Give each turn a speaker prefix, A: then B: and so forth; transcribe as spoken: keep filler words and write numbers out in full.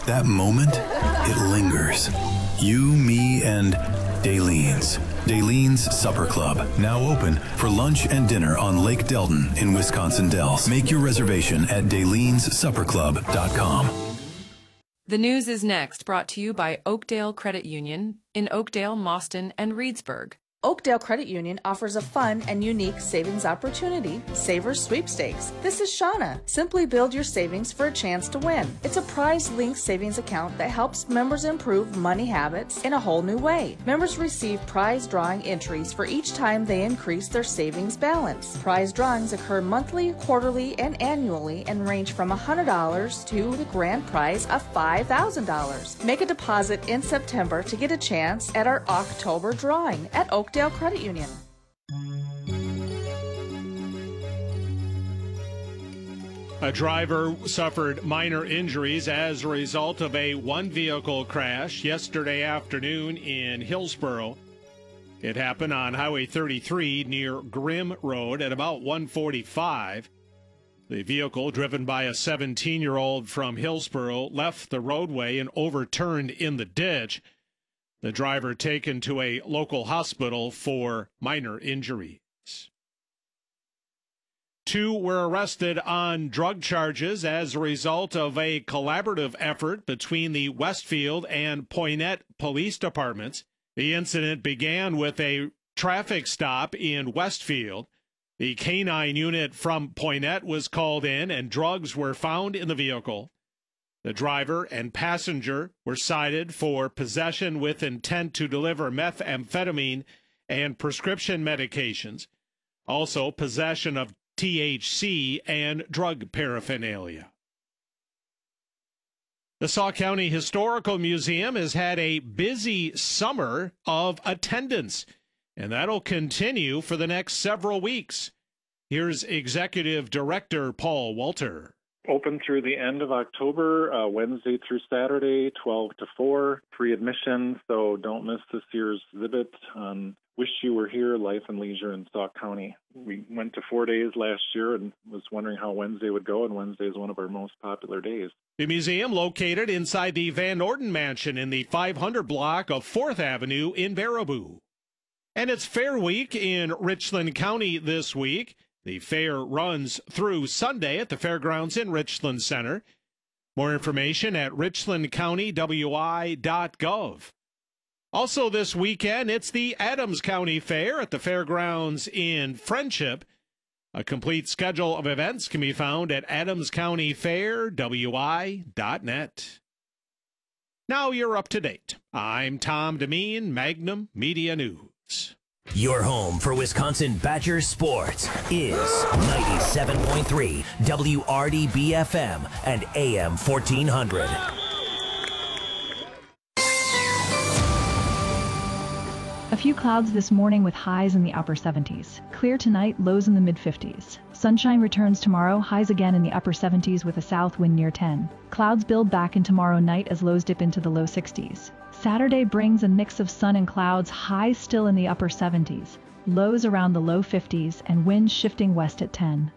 A: That moment, it lingers. You, me, and Dalene's. Dalene's Supper Club, now open for lunch and dinner on Lake Delton in Wisconsin Dells. Make your reservation at dalens supper club dot com.
B: The news is next, brought to you by Oakdale Credit Union in Oakdale, Mauston, and Reedsburg.
C: Oakdale Credit Union offers a fun and unique savings opportunity, Savers Sweepstakes. This is Shauna. Simply build your savings for a chance to win. It's a prize-linked savings account that helps members improve money habits in a whole new way. Members receive prize drawing entries for each time they increase their savings balance. Prize drawings occur monthly, quarterly, and annually and range from one hundred dollars to the grand prize of five thousand dollars. Make a deposit in September to get a chance at our October drawing at Oakdale Credit Union.
D: A driver suffered minor injuries as a result of a one-vehicle crash yesterday afternoon in Hillsboro. It happened on Highway thirty-three near Grimm Road at about one forty-five. The vehicle, driven by a seventeen-year-old from Hillsboro, left the roadway and overturned in the ditch. The driver taken to a local hospital for minor injuries. Two were arrested on drug charges as a result of a collaborative effort between the Westfield and Poynette police departments. The incident began with a traffic stop in Westfield. The canine unit from Poynette was called in and drugs were found in the vehicle. The driver and passenger were cited for possession with intent to deliver methamphetamine and prescription medications, also possession of T H C and drug paraphernalia. The Sauk County Historical Museum has had a busy summer of attendance, and that'll continue for the next several weeks. Here's Executive Director Paul Walter.
E: Open through the end of October, uh, Wednesday through Saturday, twelve to four, free admission, so don't miss this year's exhibit on Wish You Were Here, Life and Leisure in Sauk County. We went to four days last year and was wondering how Wednesday would go, and Wednesday is one of our most popular days.
D: The museum located inside the Van Orden Mansion in the five hundred block of fourth Avenue in Baraboo. And it's Fair Week in Richland County this week. The fair runs through Sunday at the fairgrounds in Richland Center. More information at richland county w i dot gov. Also this weekend, it's the Adams County Fair at the fairgrounds in Friendship. A complete schedule of events can be found at adams county fair w i dot net. Now you're up to date. I'm Tom Demeen, Magnum Media News.
F: Your home for Wisconsin Badger sports is ninety-seven point three W R D B F M and A M fourteen hundred.
G: A few clouds this morning with highs in the upper seventies. Clear tonight, lows in the mid fifties. Sunshine returns tomorrow, highs again in the upper seventies with a south wind near ten. Clouds build back in tomorrow night as lows dip into the low sixties. Saturday brings a mix of sun and clouds, highs still in the upper seventies, lows around the low fifties, and winds shifting west at ten.